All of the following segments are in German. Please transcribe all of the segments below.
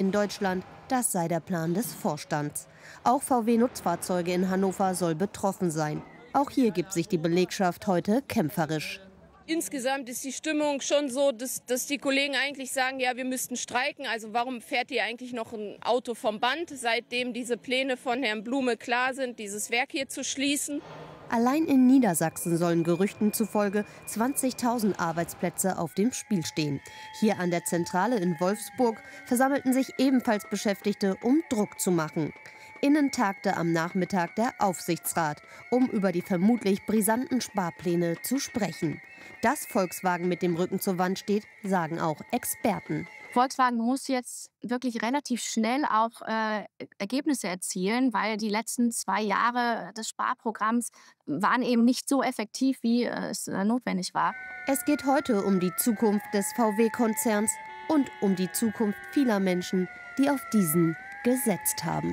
in Deutschland, das sei der Plan des Vorstands. Auch VW-Nutzfahrzeuge in Hannover soll betroffen sein. Auch hier gibt sich die Belegschaft heute kämpferisch. Insgesamt ist die Stimmung schon so, dass die Kollegen eigentlich sagen, ja, wir müssten streiken. Also warum fährt hier eigentlich noch ein Auto vom Band, seitdem diese Pläne von Herrn Blume klar sind, dieses Werk hier zu schließen? Allein in Niedersachsen sollen Gerüchten zufolge 20.000 Arbeitsplätze auf dem Spiel stehen. Hier an der Zentrale in Wolfsburg versammelten sich ebenfalls Beschäftigte, um Druck zu machen. Innen tagte am Nachmittag der Aufsichtsrat, um über die vermutlich brisanten Sparpläne zu sprechen. Dass Volkswagen mit dem Rücken zur Wand steht, sagen auch Experten. Volkswagen muss jetzt wirklich relativ schnell auch Ergebnisse erzielen, weil die letzten 2 Jahre des Sparprogramms waren eben nicht so effektiv, wie es notwendig war. Es geht heute um die Zukunft des VW-Konzerns und um die Zukunft vieler Menschen, die auf diesen gesetzt haben.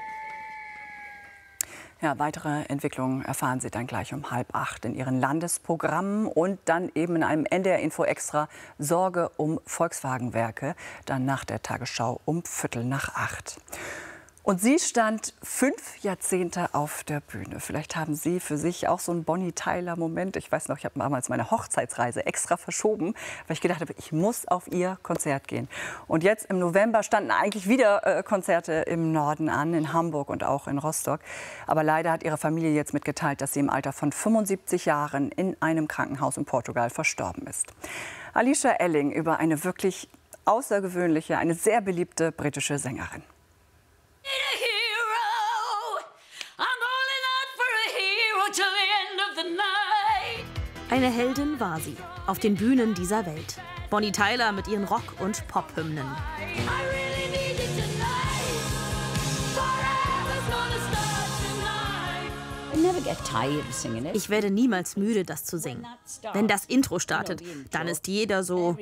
Ja, weitere Entwicklungen erfahren Sie dann gleich um 7:30 in Ihren Landesprogrammen und dann eben in einem NDR Info Extra Sorge um Volkswagen-Werke, dann nach der Tagesschau um 7:45. Und sie stand 5 Jahrzehnte auf der Bühne. Vielleicht haben Sie für sich auch so einen Bonnie-Tyler-Moment. Ich weiß noch, ich habe damals meine Hochzeitsreise extra verschoben, weil ich gedacht habe, ich muss auf ihr Konzert gehen. Und jetzt im November standen eigentlich wieder Konzerte im Norden an, in Hamburg und auch in Rostock. Aber leider hat ihre Familie jetzt mitgeteilt, dass sie im Alter von 75 Jahren in einem Krankenhaus in Portugal verstorben ist. Alicia Elling über eine wirklich außergewöhnliche, eine sehr beliebte britische Sängerin. Eine Heldin war sie auf den Bühnen dieser Welt. Bonnie Tyler mit ihren Rock- und Pop-Hymnen. Ich werde niemals müde, das zu singen. Wenn das Intro startet, dann ist jeder so...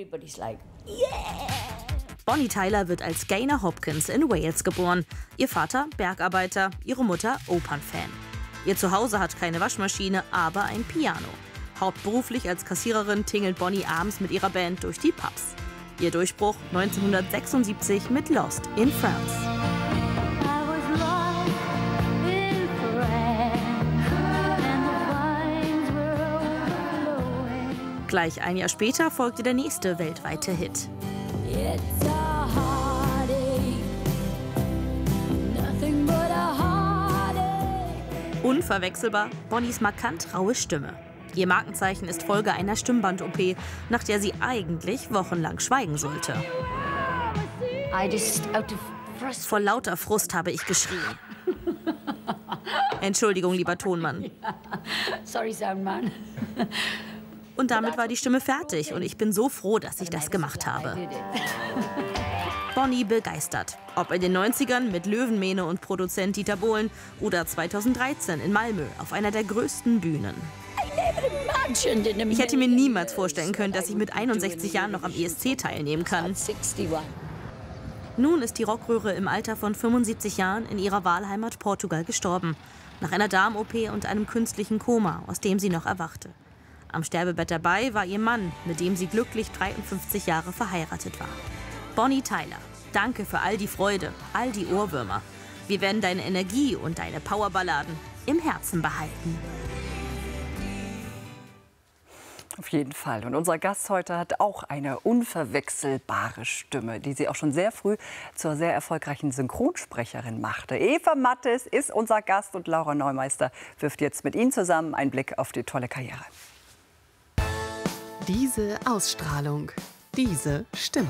Bonnie Tyler wird als Gaynor Hopkins in Wales geboren. Ihr Vater Bergarbeiter, ihre Mutter Opernfan. Ihr Zuhause hat keine Waschmaschine, aber ein Piano. Hauptberuflich als Kassiererin tingelt Bonnie abends mit ihrer Band durch die Pubs. Ihr Durchbruch 1976 mit Lost in France. Gleich ein Jahr später folgte der nächste weltweite Hit. Unverwechselbar Bonnies markant raue Stimme. Ihr Markenzeichen ist Folge einer Stimmband-OP, nach der sie eigentlich wochenlang schweigen sollte. Vor lauter Frust habe ich geschrien. Entschuldigung, lieber Tonmann. Sorry, Soundman. Und damit war die Stimme fertig und ich bin so froh, dass ich das gemacht habe. Bonnie begeistert. Ob in den 90ern mit Löwenmähne und Produzent Dieter Bohlen oder 2013 in Malmö auf einer der größten Bühnen. Ich hätte mir niemals vorstellen können, dass ich mit 61 Jahren noch am ESC teilnehmen kann. Nun ist die Rockröhre im Alter von 75 Jahren in ihrer Wahlheimat Portugal gestorben. Nach einer Darm-OP und einem künstlichen Koma, aus dem sie noch erwachte. Am Sterbebett dabei war ihr Mann, mit dem sie glücklich 53 Jahre verheiratet war. Bonnie Tyler, danke für all die Freude, all die Ohrwürmer. Wir werden deine Energie und deine Powerballaden im Herzen behalten. Auf jeden Fall. Und unser Gast heute hat auch eine unverwechselbare Stimme, die sie auch schon sehr früh zur sehr erfolgreichen Synchronsprecherin machte. Eva Mattes ist unser Gast und Laura Neumeister wirft jetzt mit Ihnen zusammen einen Blick auf die tolle Karriere. Diese Ausstrahlung, diese Stimme.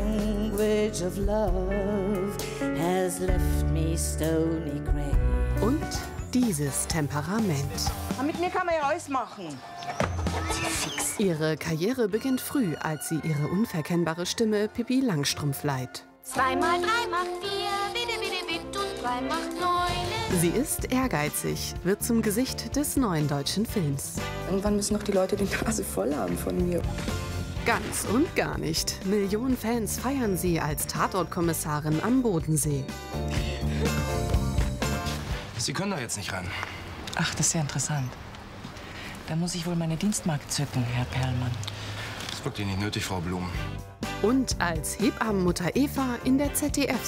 Und dieses Temperament. Mit mir kann man ja alles machen. Ihre Karriere beginnt früh, als sie ihre unverkennbare Stimme Pippi Langstrumpf leiht. 2 mal 3 macht 4, bitte, bitte, bitte und 3 macht 9. Sie ist ehrgeizig, wird zum Gesicht des neuen deutschen Films. Irgendwann müssen noch die Leute die Nase voll haben von mir. Ganz und gar nicht. Millionen Fans feiern sie als Tatortkommissarin am Bodensee. Sie können da jetzt nicht ran. Ach, das ist ja interessant. Da muss ich wohl meine Dienstmarke zücken, Herr Perlmann. Das ist wirklich nicht nötig, Frau Blum. Und als Hebammenmutter Eva in der ZDF